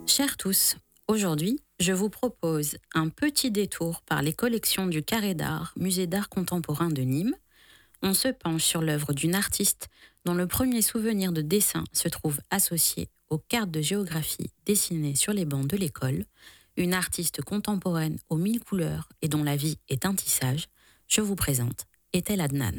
Chers tous, aujourd'hui, je vous propose un petit détour par les collections du Carré d'Art, Musée d'art contemporain de Nîmes. On se penche sur l'œuvre d'une artiste dont le premier souvenir de dessin se trouve associé aux cartes de géographie dessinées sur les bancs de l'école, une artiste contemporaine aux mille couleurs et dont la vie est un tissage. Je vous présente Etel Adnan.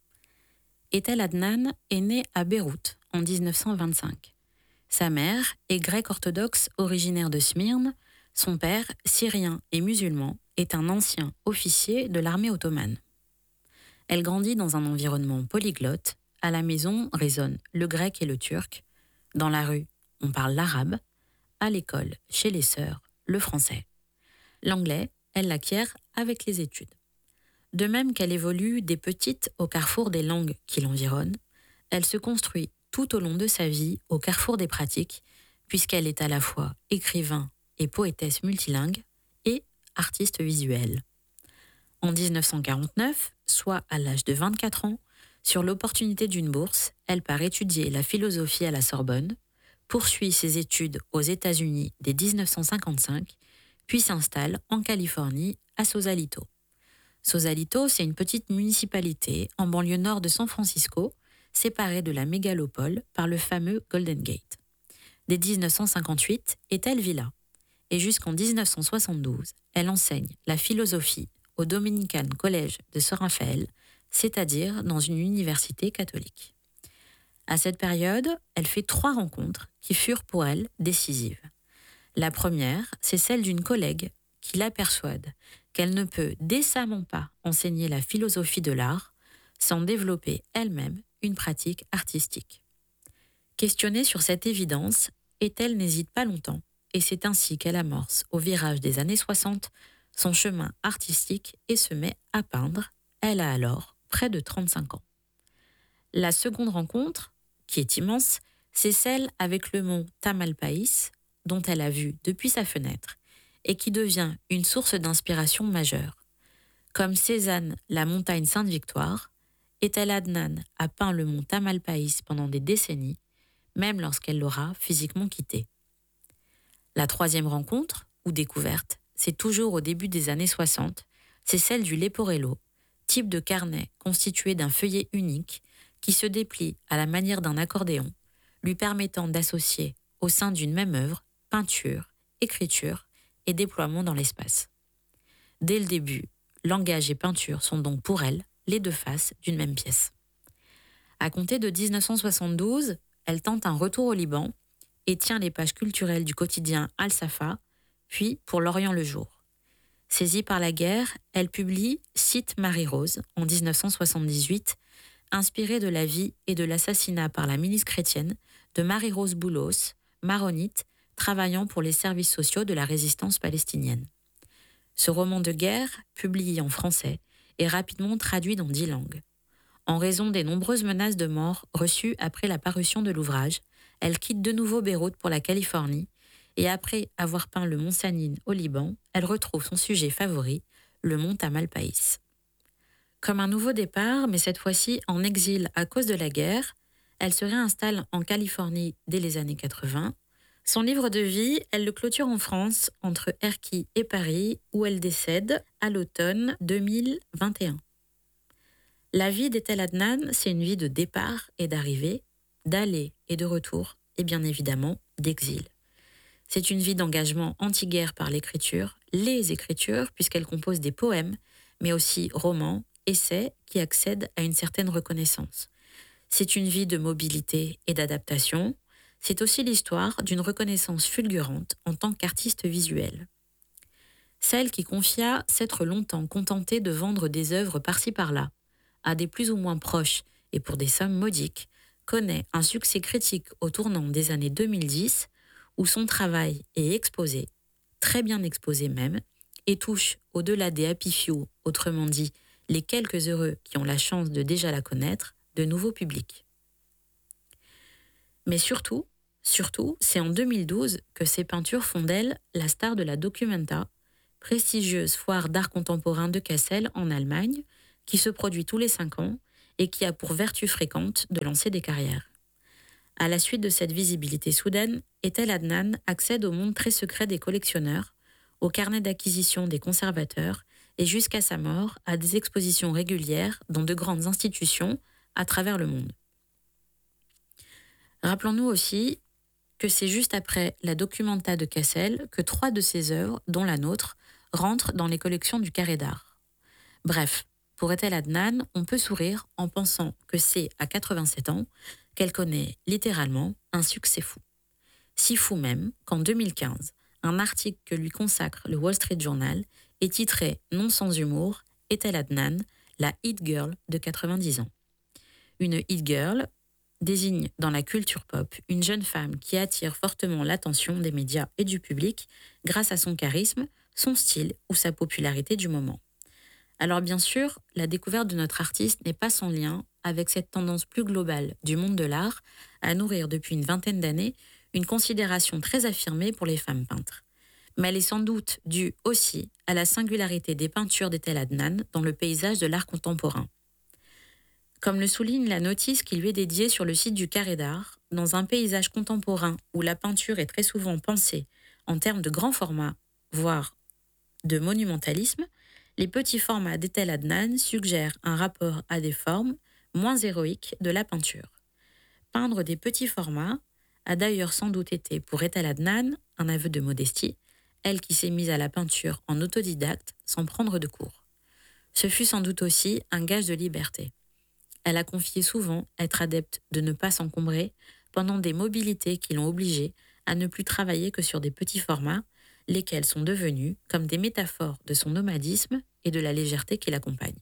Etel Adnan est née à Beyrouth en 1925. Sa mère est grecque orthodoxe originaire de Smyrne. Son père, syrien et musulman, est un ancien officier de l'armée ottomane. Elle grandit dans un environnement polyglotte. À la maison résonnent le grec et le turc. Dans la rue, on parle l'arabe. À l'école, chez les sœurs, le français. L'anglais, elle l'acquiert avec les études. De même qu'elle évolue des petites au carrefour des langues qui l'environnent, elle se construit tout au long de sa vie au carrefour des pratiques, puisqu'elle est à la fois écrivain et poétesse multilingue et artiste visuelle. En 1949, soit à l'âge de 24 ans, sur l'opportunité d'une bourse, elle part étudier la philosophie à la Sorbonne, poursuit ses études aux États-Unis dès 1955, puis s'installe en Californie à Sausalito. Sausalito, c'est une petite municipalité en banlieue nord de San Francisco, séparée de la mégalopole par le fameux Golden Gate. Dès 1958, Etel vit là. Et jusqu'en 1972, elle enseigne la philosophie au Dominican College de Saint-Raphaël, c'est-à-dire dans une université catholique. À cette période, elle fait 3 rencontres qui furent pour elle décisives. La première, c'est celle d'une collègue qui la persuade qu'elle ne peut décemment pas enseigner la philosophie de l'art sans développer elle-même une pratique artistique. Questionnée sur cette évidence, Etel n'hésite pas longtemps, et c'est ainsi qu'elle amorce, au virage des années 60, son chemin artistique et se met à peindre. Elle a alors près de 35 ans. La seconde rencontre, qui est immense, c'est celle avec le mont Tamalpais, dont elle a vu depuis sa fenêtre, et qui devient une source d'inspiration majeure. Comme Cézanne, la montagne Sainte-Victoire, Etel Adnan a peint le mont Tamalpais pendant des décennies, même lorsqu'elle l'aura physiquement quitté. La troisième rencontre, ou découverte, c'est toujours au début des années 60, c'est celle du Leporello, type de carnet constitué d'un feuillet unique qui se déplie à la manière d'un accordéon, lui permettant d'associer au sein d'une même œuvre peinture, écriture et déploiement dans l'espace. Dès le début, langage et peinture sont donc pour elle les deux faces d'une même pièce. À compter de 1972, elle tente un retour au Liban et tient les pages culturelles du quotidien Al-Safa, puis pour l'Orient le jour. Saisie par la guerre, elle publie Cite Marie-Rose en 1978, inspirée de la vie et de l'assassinat par la milice chrétienne de Marie-Rose Boulos, maronite, travaillant pour les services sociaux de la résistance palestinienne. Ce roman de guerre, publié en français, est rapidement traduit dans 10 langues. En raison des nombreuses menaces de mort reçues après la parution de l'ouvrage, elle quitte de nouveau Beyrouth pour la Californie et après avoir peint le mont Sanin au Liban, elle retrouve son sujet favori, le mont Tamalpais. Comme un nouveau départ, mais cette fois-ci en exil à cause de la guerre, elle se réinstalle en Californie dès les années 80. Son livre de vie, elle le clôture en France, entre Erquy et Paris, où elle décède à l'automne 2021. La vie d'Etel Adnan, c'est une vie de départ et d'arrivée, d'aller et de retour, et bien évidemment d'exil. C'est une vie d'engagement anti-guerre par l'écriture, les écritures, puisqu'elle compose des poèmes, mais aussi romans, essais qui accèdent à une certaine reconnaissance. C'est une vie de mobilité et d'adaptation. C'est aussi l'histoire d'une reconnaissance fulgurante en tant qu'artiste visuel. Celle qui confia s'être longtemps contentée de vendre des œuvres par-ci par-là, à des plus ou moins proches et pour des sommes modiques, connaît un succès critique au tournant des années 2010 où son travail est exposé, très bien exposé même, et touche au-delà des happy few, autrement dit les quelques heureux qui ont la chance de déjà la connaître, de nouveaux publics. Mais surtout, c'est en 2012 que ses peintures font d'elle la star de la Documenta, prestigieuse foire d'art contemporain de Kassel en Allemagne, qui se produit tous les 5 ans et qui a pour vertu fréquente de lancer des carrières. À la suite de cette visibilité soudaine, Etel Adnan accède au monde très secret des collectionneurs, au carnet d'acquisition des conservateurs et jusqu'à sa mort à des expositions régulières dans de grandes institutions à travers le monde. Rappelons-nous aussi que c'est juste après la Documenta de Cassel que 3 de ses œuvres, dont la nôtre, rentrent dans les collections du Carré d'Art. Bref, pour Etel Adnan, on peut sourire en pensant que c'est à 87 ans qu'elle connaît littéralement un succès fou. Si fou même qu'en 2015, un article que lui consacre le Wall Street Journal est titré, non sans humour, Etel Adnan, la hit girl de 90 ans. Une hit girl désigne dans la culture pop une jeune femme qui attire fortement l'attention des médias et du public grâce à son charisme, son style ou sa popularité du moment. Alors bien sûr, la découverte de notre artiste n'est pas sans lien avec cette tendance plus globale du monde de l'art à nourrir depuis une vingtaine d'années une considération très affirmée pour les femmes peintres. Mais elle est sans doute due aussi à la singularité des peintures d'Etel Adnan dans le paysage de l'art contemporain. Comme le souligne la notice qui lui est dédiée sur le site du Carré d'Art, dans un paysage contemporain où la peinture est très souvent pensée en termes de grand format, voire de monumentalisme, les petits formats d'Etel Adnan suggèrent un rapport à des formes moins héroïques de la peinture. Peindre des petits formats a d'ailleurs sans doute été pour Etel Adnan un aveu de modestie, elle qui s'est mise à la peinture en autodidacte sans prendre de cours. Ce fut sans doute aussi un gage de liberté. Elle a confié souvent être adepte de ne pas s'encombrer pendant des mobilités qui l'ont obligée à ne plus travailler que sur des petits formats, lesquels sont devenus comme des métaphores de son nomadisme et de la légèreté qui l'accompagne.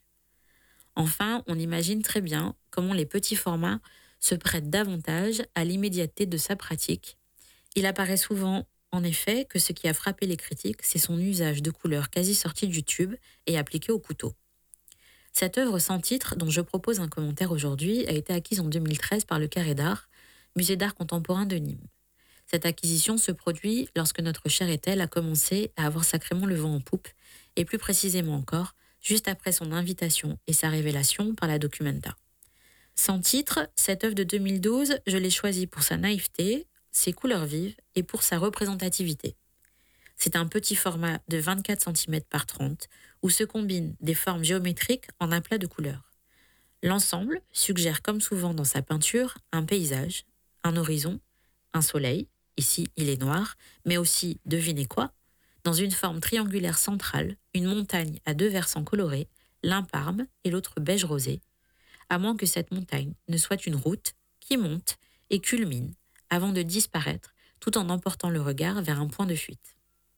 Enfin, on imagine très bien comment les petits formats se prêtent davantage à l'immédiateté de sa pratique. Il apparaît souvent, en effet, que ce qui a frappé les critiques, c'est son usage de couleurs quasi sorties du tube et appliquées au couteau. Cette œuvre sans titre, dont je propose un commentaire aujourd'hui, a été acquise en 2013 par le Carré d'Art, musée d'art contemporain de Nîmes. Cette acquisition se produit lorsque notre chère Etel a commencé à avoir sacrément le vent en poupe, et plus précisément encore, juste après son invitation et sa révélation par la Documenta. Sans titre, cette œuvre de 2012, je l'ai choisie pour sa naïveté, ses couleurs vives et pour sa représentativité. C'est un petit format de 24 cm par 30, où se combinent des formes géométriques en aplat de couleurs. L'ensemble suggère, comme souvent dans sa peinture, un paysage, un horizon, un soleil, ici il est noir, mais aussi, devinez quoi, dans une forme triangulaire centrale, une montagne à 2 versants colorés, l'un parme et l'autre beige rosé, à moins que cette montagne ne soit une route qui monte et culmine avant de disparaître tout en emportant le regard vers un point de fuite.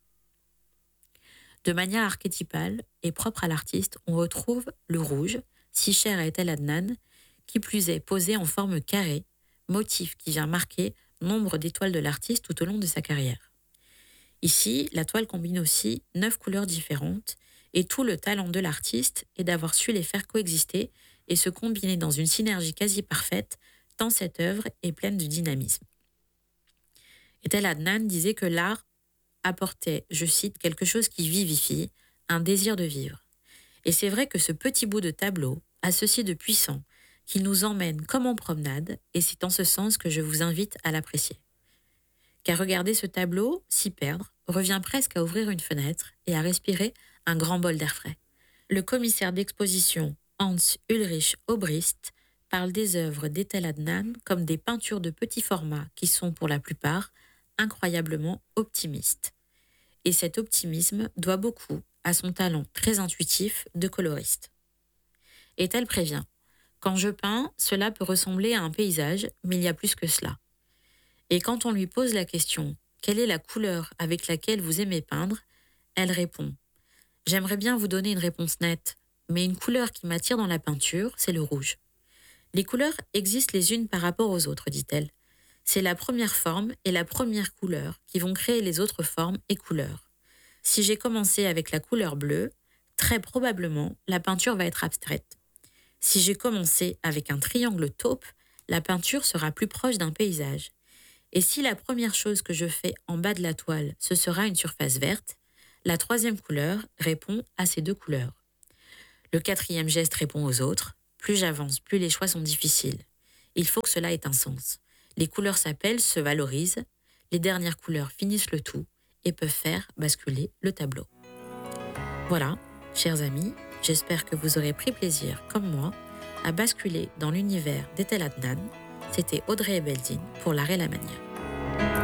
De manière archétypale et propre à l'artiste, on retrouve le rouge, si cher à Etel Adnan, qui plus est posé en forme carrée, motif qui vient marquer nombre d'étoiles de l'artiste tout au long de sa carrière. Ici, la toile combine aussi 9 couleurs différentes, et tout le talent de l'artiste est d'avoir su les faire coexister et se combiner dans une synergie quasi parfaite, tant cette œuvre est pleine de dynamisme. Etel Adnan disait que l'art apportait, je cite, quelque chose qui vivifie, un désir de vivre. Et c'est vrai que ce petit bout de tableau a ceci de puissant qu'il nous emmène comme en promenade, et c'est en ce sens que je vous invite à l'apprécier. Car regarder ce tableau, s'y perdre, revient presque à ouvrir une fenêtre et à respirer un grand bol d'air frais. Le commissaire d'exposition Hans Ulrich Obrist parle des œuvres d'Etel Adnan comme des peintures de petit format qui sont pour la plupart incroyablement optimiste. Et cet optimisme doit beaucoup à son talent très intuitif de coloriste. Etel prévient, quand je peins, cela peut ressembler à un paysage, mais il y a plus que cela. Et quand on lui pose la question « Quelle est la couleur avec laquelle vous aimez peindre ?», elle répond « J'aimerais bien vous donner une réponse nette, mais une couleur qui m'attire dans la peinture, c'est le rouge. Les couleurs existent les unes par rapport aux autres, dit-elle. C'est la première forme et la première couleur qui vont créer les autres formes et couleurs. Si j'ai commencé avec la couleur bleue, très probablement, la peinture va être abstraite. Si j'ai commencé avec un triangle taupe, la peinture sera plus proche d'un paysage. Et si la première chose que je fais en bas de la toile, ce sera une surface verte, la troisième couleur répond à ces 2 couleurs. Le quatrième geste répond aux autres. Plus j'avance, plus les choix sont difficiles. Il faut que cela ait un sens. Les couleurs s'appellent, se valorisent, les dernières couleurs finissent le tout et peuvent faire basculer le tableau. Voilà, chers amis, j'espère que vous aurez pris plaisir, comme moi, à basculer dans l'univers d'Etel Adnan. C'était Audrey Ebeldine pour l'art et la manière.